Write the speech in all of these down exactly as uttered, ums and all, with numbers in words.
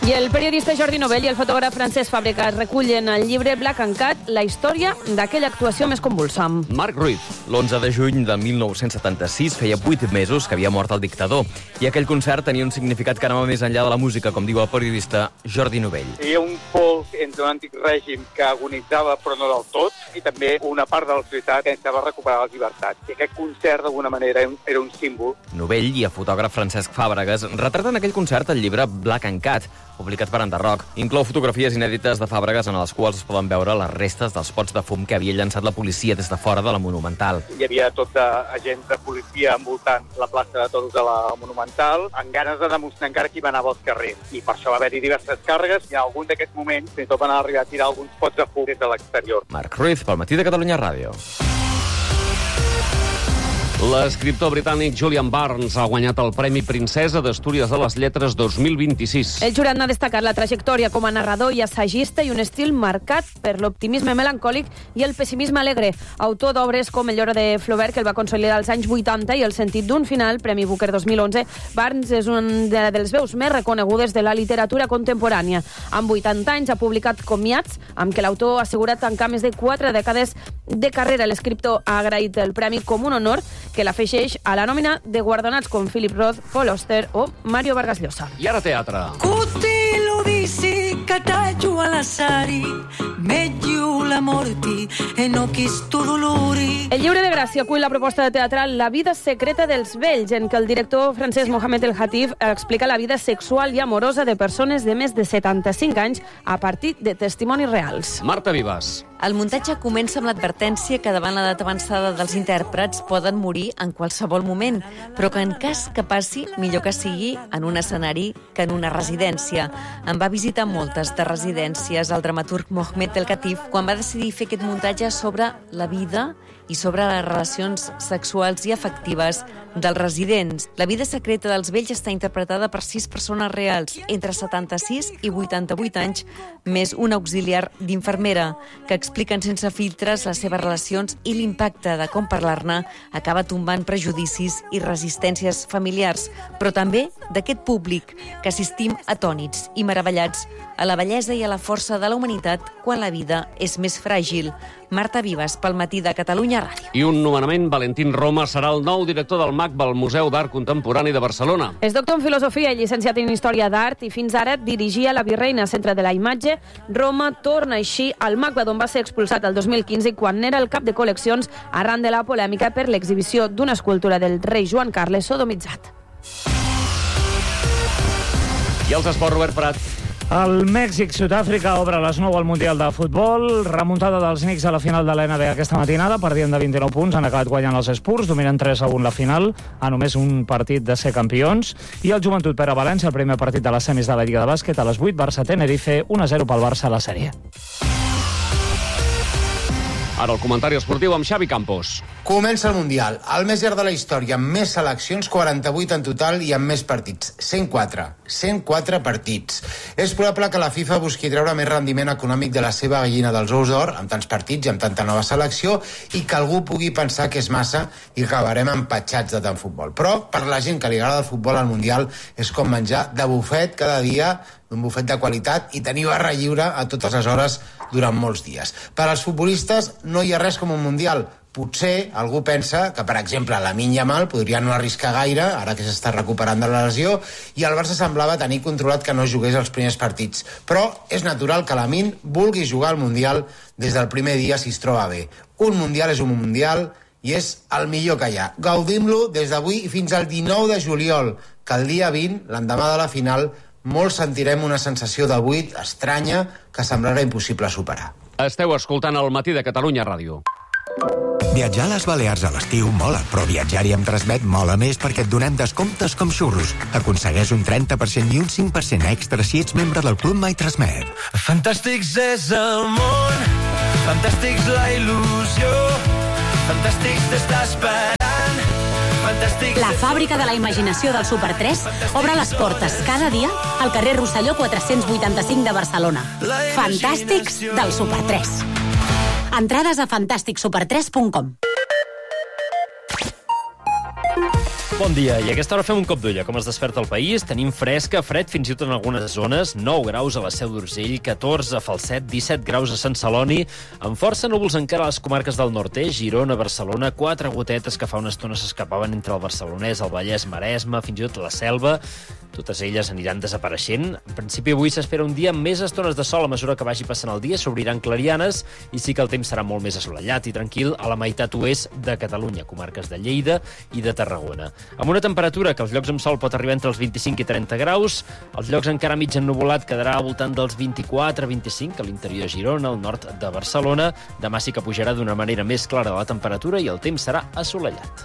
I el periodista Jordi Novell i el fotògraf Francesc Fàbregas recullen al llibre Black and Cat la història d'aquella actuació més convulsa. Marc Ruiz, l'onze de juny de mil nou-cents setanta-sis, feia vuit mesos que havia mort el dictador, i aquell concert tenia un significat que anava més enllà de la música, com diu el periodista Jordi Novell. Hi havia un folk entre un antic règim que agonitzava, però no del tot, i també una part de la societat que necessitava recuperar la llibertat. I aquest concert, d'alguna manera, era un símbol. Novell i el fotògraf Francesc Fàbregas retraten aquell concert al llibre Black and Cat, publicat per Enderroc. Inclou fotografies inèdites de Fàbregas en les quals es poden veure les restes dels pots de fum que havia llançat la policia des de fora de la Monumental. Hi havia tot d'agents de policia envoltant la plaça de Toros de la Monumental, amb ganes de demostrar encara qui va anar als carrers. I per això va haver-hi diverses càrregues, i en algun d'aquests moments fins i tot van arribar a tirar alguns pots de fum des de l'exterior. Marc Ruiz, pel Matí de Catalunya Ràdio. L'escriptor britànic Julian Barnes ha guanyat el Premi Princesa d'Astúries de les Lletres dos mil vint-i-sis. El jurat n'ha destacat la trajectòria com a narrador i assagista i un estil marcat per l'optimisme melancòlic i el pessimisme alegre. Autor d'obres com El lloro de Flaubert, que el va consolidar als anys vuitanta, i El sentit d'un final, Premi Booker dos mil onze, Barnes és una de les veus més reconegudes de la literatura contemporània. Amb vuitanta anys ha publicat Comiats, amb què l'autor ha assegurat tancar més de quatre dècades de carrera. L'escriptor ha agraït el premi com un honor que l'afegeix a la nòmina de guardonats com Philip Roth, Paul Auster o Mario Vargas Llosa. I ara teatre. Cutilo dici catagio all'assari, meglio la morti e no quisto dolori. El llibre de Gràcia acull la proposta de teatral La vida secreta dels vells, en què el director francès Mohamed El Hatif explica la vida sexual i amorosa de persones de més de setanta-cinc anys a partir de testimonis reals. Marta Vives. El muntatge comença amb l'advertència que davant l'edat avançada dels intèrprets poden morir en qualsevol moment, però que en cas que passi, millor que sigui en un escenari que en una residència. En va visitar moltes de residències el dramaturg Mohamed El Hatif quan va decidir fer aquest muntatge sobre la vida i sobre les relacions sexuals i afectives dels residents. La vida secreta dels vells està interpretada per sis persones reals, entre setanta-sis i vuitanta-vuit anys, més un auxiliar d'infermera, que expliquen sense filtres les seves relacions i l'impacte de com parlar-ne acaba tombant prejudicis i resistències familiars, però també d'aquest públic que assistim atònits i meravellats a la bellesa i a la força de la humanitat quan la vida és més fràgil. Marta Vives, pel Matí de Catalunya Ràdio. I un nomenament, Valentín Roma serà el nou director del M A C B, al Museu d'Art Contemporani de Barcelona. És doctor en filosofia i llicenciat en història d'art i fins ara dirigia la Virreina, Centre de la Imatge. Roma torna així al M A C B, d'on va ser expulsat el dos mil quinze quan era el cap de col·leccions arran de la polèmica per l'exhibició d'una escultura del rei Joan Carles sodomitzat. I els esports, Robert Prat. El Mèxic-Sud-àfrica obre a les nou al Mundial de Futbol. Remuntada dels Knicks a la final de la N B A aquesta matinada. Perdien de vint-i-nou punts, han acabat guanyant els Spurs, dominen tres a un la final, a només un partit de ser campions. I el Joventut per a València, el primer partit de les semis de la Lliga de Bàsquet, a les vuit, Barça-Tenerife, un a zero pel Barça a la sèrie. Ara el comentari esportiu amb Xavi Campos. Comença el Mundial, el més llarg de la història, amb més seleccions, quaranta-vuit en total, i amb més partits, cent quatre. cent quatre partits. És probable que la FIFA busqui treure més rendiment econòmic de la seva gallina dels ous d'or, amb tants partits i amb tanta nova selecció, i que algú pugui pensar que és massa i que acabarem empatxats de tant futbol. Però, per la gent que li agrada el futbol, al Mundial és com menjar de bufet cada dia, d'un bufet de qualitat, i tenir barra lliure a totes les hores durant molts dies. Per als futbolistes no hi ha res com un Mundial. Potser algú pensa que, per exemple, Lamine Yamal podria no arriscar gaire, ara que s'està recuperant de la lesió, i el Barça semblava tenir controlat que no jugués els primers partits. Però és natural que Lamine vulgui jugar al Mundial des del primer dia si es troba bé. Un Mundial és un Mundial i és el millor que hi ha. Gaudim-lo des d'avui i fins al dinou de juliol, que el dia vint, l'endemà de la final, molts sentirem una sensació de buit estranya que semblarà impossible superar. Esteu escoltant el Matí de Catalunya Ràdio. Viatjar a les Balears a l'estiu mola, però viatjar-hi amb Transmet mola més perquè et donem descomptes com xurros. Aconsegueix un trenta per cent i un cinc per cent extra si ets membre del Club My Transmet. Fantàstics és el món, fantàstics la il·lusió, fantàstics t'està esperant. La fàbrica de la imaginació del Super tres obre les portes cada dia al carrer Rosselló quatre-cents vuitanta-cinc de Barcelona. Fantàstics del Super tres. Entrades a fantàstic super tres punt com. Bon dia, i a aquesta hora fem un cop d'ull a com es desperta el país. Tenim fresca, fred fins i tot en algunes zones, nou graus a la Seu d'Urgell, catorze a Falset, disset graus a Sant Celoni, amb força núvols encara a les comarques del nord-est, Girona, Barcelona, quatre gotetes que fa una estona s'escapaven entre el barcelonès, el Vallès, Maresme, fins i tot la Selva. Totes elles aniran desapareixent. En principi, avui s'espera un dia amb més estones de sol a mesura que vagi passant el dia, s'obriran clarianes i sí que el temps serà molt més assolellat i tranquil a la meitat oest de Catalunya, comarques de Lleida i de Tarragona. Amb una temperatura que als llocs amb sol pot arribar entre els vint-i-cinc i trenta graus, als llocs encara mig ennuvolat quedarà al voltant dels vint-i-quatre a vint-i-cinc, a l'interior de Girona, al nord de Barcelona. Demà sí que pujarà d'una manera més clara la temperatura i el temps serà assolellat.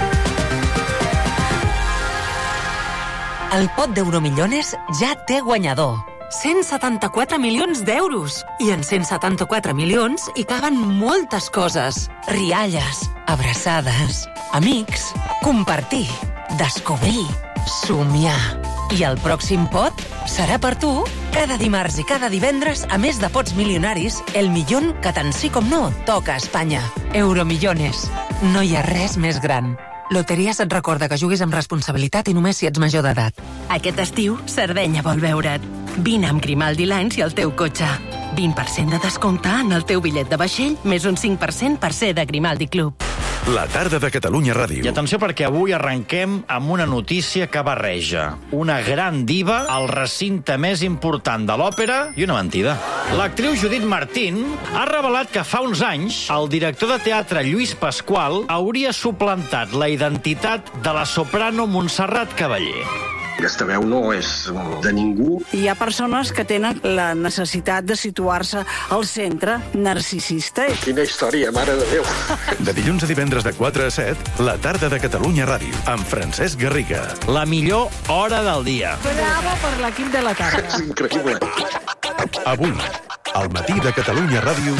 El pot d'Euromillones ja té guanyador. cent setanta-quatre milions d'euros. I en cent setanta-quatre milions hi caben moltes coses. Rialles, abraçades, amics, compartir, descobrir, somiar. I el pròxim pot serà per tu. Cada dimarts i cada divendres, a més de pots milionaris, el millón que tant sí com no toca a Espanya. Euromillones. No hi ha res més gran. Loteries et recorda que juguis amb responsabilitat i només si ets major d'edat. Aquest estiu, Sardenya vol veure't. Vine amb Grimaldi Lines i el teu cotxe. vint per cent de descompte en el teu bitllet de vaixell, més un cinc per cent per ser de Grimaldi Club. La tarda de Catalunya Ràdio. I atenció perquè avui arrenquem amb una notícia que barreja una gran diva al recinte més important de l'òpera i una mentida. L'actriu Judit Martín ha revelat que fa uns anys el director de teatre Lluís Pasqual hauria suplantat la identitat de la soprano Montserrat Cavaller. Aquesta veu no és de ningú. Hi ha persones que tenen la necessitat de situar-se al centre narcisista. Quina història, mare de Déu. De dilluns a divendres de quatre a set, la tarda de Catalunya Ràdio, amb Francesc Garriga. La millor hora del dia. Bravo per l'equip de la tarda. És increïble. Avui, al matí de Catalunya Ràdio...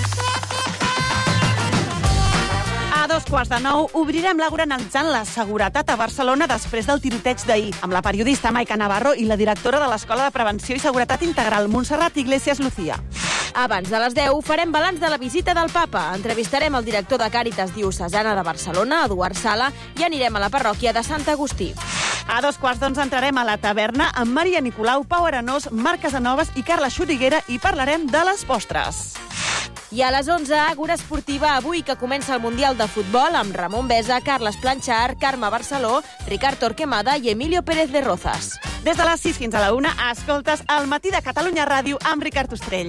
A dos quarts de nou obrirem l'Àgora analitzant la seguretat a Barcelona després del tiroteig d'ahir, amb la periodista Maica Navarro i la directora de l'Escola de Prevenció i Seguretat Integral, Montserrat Iglesias Lucía. Abans de les deu farem balanç de la visita del papa. Entrevistarem el director de Càritas Diocesana de Barcelona, Eduard Sala, i anirem a la parròquia de Sant Agustí. A dos quarts d'onze entrarem a la taverna amb Maria Nicolau, Pau Arenós, Marc Casanovas i Carla Xuriguera i parlarem de les postres. I a les onze, Àgora Esportiva, avui que comença el Mundial de Futbol amb Ramon Besa, Carles Planchar, Carme Barceló, Ricard Torquemada i Emilio Pérez de Rozas. Des de les sis fins a la una, escoltes El matí de Catalunya Ràdio amb Ricard Ostrell.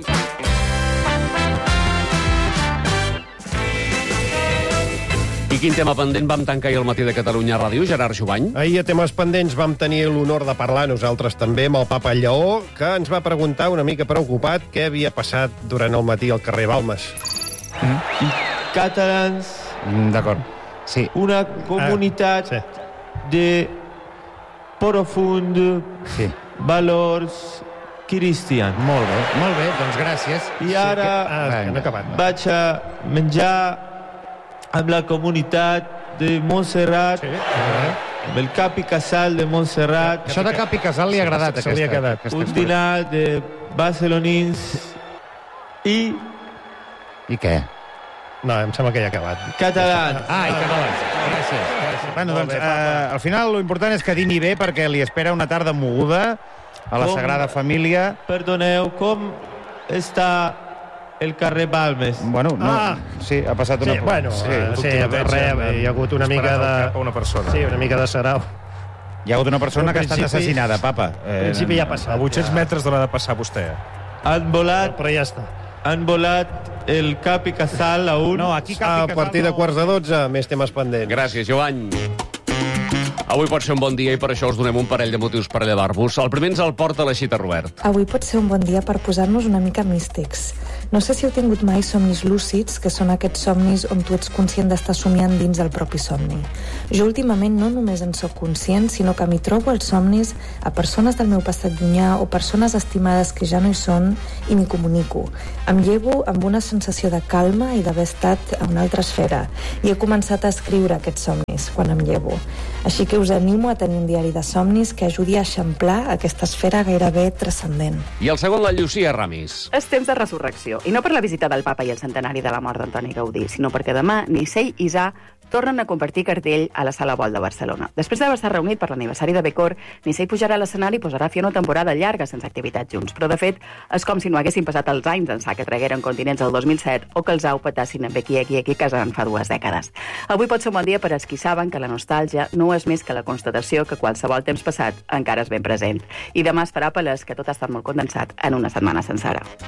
I quin tema pendent vam tancar ahir al matí de Catalunya Ràdio, Gerard Jubany? Ahir a temes pendents vam tenir l'honor de parlar nosaltres també amb el papa Lleó, que ens va preguntar una mica preocupat què havia passat durant el matí al carrer Balmes. Mm. Catalans... Mm, D'acord, sí. Una comunitat ah, sí. de profund sí. valors cristians. Molt bé, molt bé, doncs gràcies. I ara sí que... ah, no acabat, vaig a menjar amb la comunitat de Montserrat, sí, amb el cap i casal de Montserrat. Això de cap i casal li ha agradat, se, se aquesta, aquesta un dinar de barcelonins i... I què? No, em sembla que ja ha acabat. Catalans. Ah, i catalans. Gràcies. gràcies. Bueno, doncs, eh, al final, lo important és que dini bé, perquè li espera una tarda moguda a la com, Sagrada Família. Perdoneu, com està el carrer Balmes? Bueno, no, ah. sí, ha passat una... Sí, bueno, sí, sí, res, hi ha hagut una mica de... una persona. Sí, una mica de sarau. Hi ha hagut una persona que ha estat assassinada, papa. En principi ja ha passat. A vuit-cents metres de l'ha de passar vostè. Han volat... Però ja està. Han volat el cap i casal a un... No, aquí cap i a casal... A partir de quarts de dotze, més temes pendents. Gràcies, Jovany. Avui pot ser un bon dia i per això us donem un parell de motius per llevar-vos. El primer ens el porta l'Aixita Robert. Avui pot ser un bon dia per posar-nos una mica místics. No sé si heu tingut mai somnis lúcids, que són aquests somnis on tu ets conscient d'estar somiant dins del propi somni. Jo últimament no només en sóc conscient, sinó que m'hi trobo als somnis a persones del meu passat llunyà o persones estimades que ja no hi són i m'hi comunico. Em llevo amb una sensació de calma i d'haver estat a una altra esfera i he començat a escriure aquests somnis quan em llevo. Així que us animo a tenir un diari de somnis que ajudi a eixamplar aquesta esfera gairebé transcendent. I el segon, la Llucia Ramis. És temps de resurrecció, i no per la visita del papa i el centenari de la mort d'Antoni Gaudí, sinó perquè demà Nicey i Isà tornen a compartir cartell a la Sala Vol de Barcelona. Després d'haver-se reunit per l'aniversari de Bécor, Nicey pujarà a l'escenari i posarà fi a una temporada llarga sense activitat junts. Però, de fet, és com si no haguessin passat els anys ençà que tragueren continents el dos mil set o que els au petassin amb Equi, Equi, Equi, casant fa dues dècades. Avui pot ser un bon dia per als qui saben que la nostàlgia no és més que la constatació que qualsevol temps passat encara és ben present. I demà esperar per les que tot ha estat molt condensat en una setmana sencera.